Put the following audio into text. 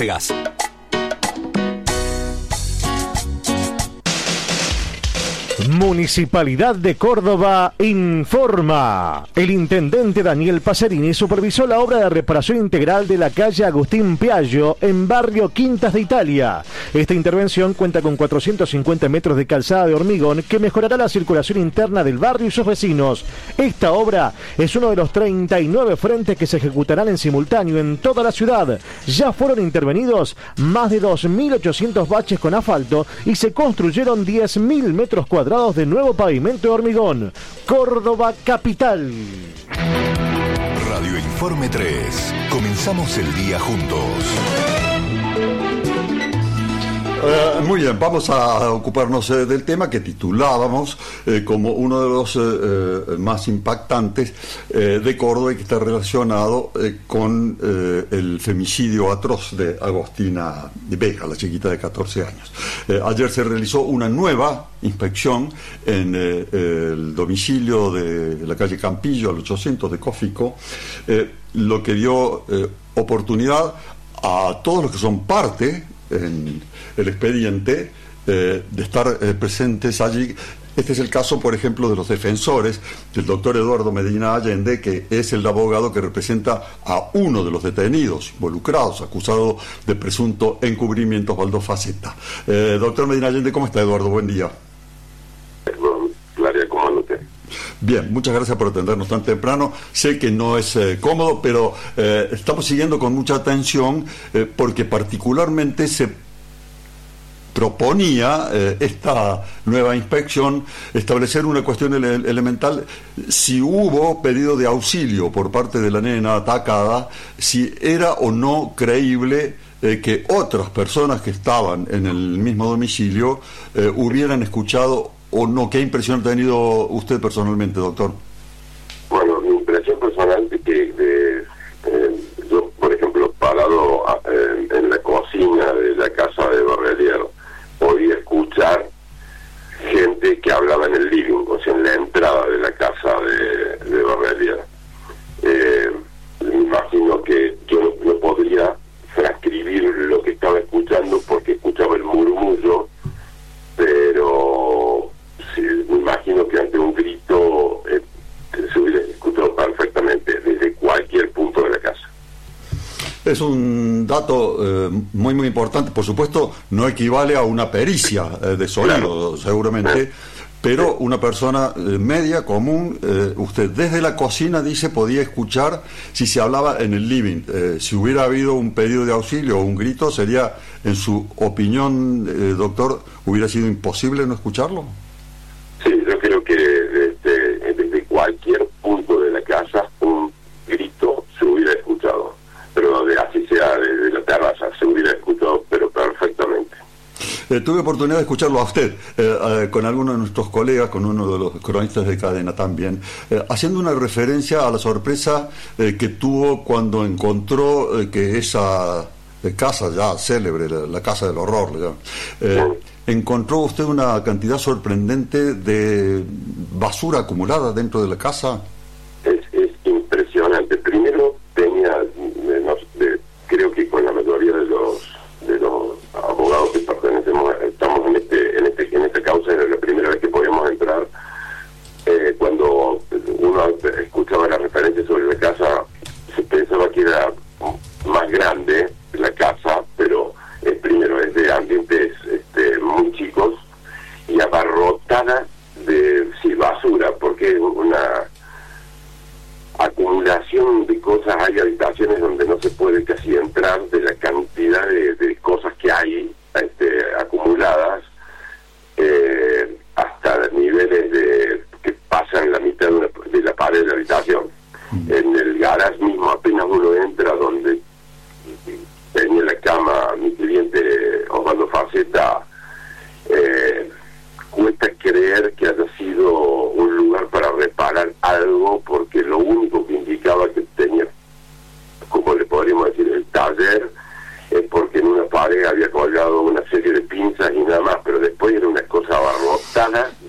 Gas. Municipalidad de Córdoba informa. El intendente Daniel Pacerini supervisó la obra de reparación integral de la calle Agustín Piaggio en barrio Quintas de Italia. Esta intervención cuenta con 450 metros de calzada de hormigón que mejorará la circulación interna del barrio y sus vecinos. Esta obra es uno de los 39 frentes que se ejecutarán en simultáneo en toda la ciudad. Ya fueron intervenidos más de 2.800 baches con asfalto y se construyeron 10.000 metros cuadrados de nuevo pavimento de hormigón. Córdoba capital. Radio Informe 3. Comenzamos el día juntos. Muy bien, vamos a ocuparnos del tema que titulábamos como uno de los más impactantes de Córdoba y que está relacionado con el femicidio atroz de Agostina Vega, la chiquita de 14 años. Ayer se realizó una nueva inspección en el domicilio de la calle Campillo, al 800 de Cófico, lo que dio oportunidad a todos los que son parte en el expediente de estar presentes allí. Este es el caso, por ejemplo, de los defensores del doctor Eduardo Medina Allende, que es el abogado que representa a uno de los detenidos involucrados, acusado de presunto encubrimiento, Osvaldo Faceta. Doctor Medina Allende, ¿cómo está, Eduardo? Buen día. Claria, ¿cómo anda usted? Bien, muchas gracias por atendernos tan temprano. Sé que no es cómodo, pero estamos siguiendo con mucha atención porque particularmente se proponía esta nueva inspección establecer una cuestión elemental: si hubo pedido de auxilio por parte de la nena atacada, si era o no creíble que otras personas que estaban en el mismo domicilio hubieran escuchado o no. ¿Qué impresión ha tenido usted personalmente, doctor? Bueno, mi impresión personal es que yo, por ejemplo, parado en la cocina de la casa de Borrelier, podía escuchar gente que hablaba en el living, o sea, en la entrada de la casa de Borrelier. Me imagino que yo no podría transcribir lo que estaba escuchando porque escuchaba el murmullo, pero sí, me imagino que ante un grito se hubiera escuchado perfectamente desde cualquier punto de la casa. Es un dato muy muy importante. Por supuesto, no equivale a una pericia de sonido, seguramente, pero una persona media, común, usted desde la cocina, dice, podía escuchar si se hablaba en el living. Si hubiera habido un pedido de auxilio o un grito, sería, en su opinión, doctor, ¿hubiera sido imposible no escucharlo? Sí, yo creo que desde cualquier punto de la casa un grito se hubiera escuchado, pero así sea desde la terraza, se hubiera escuchado, pero perfectamente. Tuve oportunidad de escucharlo a usted, con algunos de nuestros colegas, con uno de los cronistas de cadena también, haciendo una referencia a la sorpresa que tuvo cuando encontró que esa casa ya célebre, la casa del horror, ¿encontró usted una cantidad sorprendente de basura acumulada dentro de la casa? Es impresionante. Primero tenía, creo que con la mayoría de los abogados que pertenecemos, estamos en esta causa, era la primera vez que podíamos entrar. Cuando uno escuchaba las referencias sobre la casa, se pensaba que era más grande la casa, pero primero es de ambientes muy chicos y abarrotada de basura, porque una acumulación de cosas. Hay habitaciones donde no se puede casi entrar de la cantidad de cosas que hay acumuladas, hasta niveles que pasan la mitad de la pared de la habitación. En el garage mismo, apenas uno entra, donde tenía la cama mi cliente Osvaldo Faceta, cuesta creer que haya sido un lugar para reparar algo, porque lo único que indicaba que tenía, como le podríamos decir, el taller, es porque en una pared había colgado una serie de pinzas y nada más, pero después era una cosa abarrotada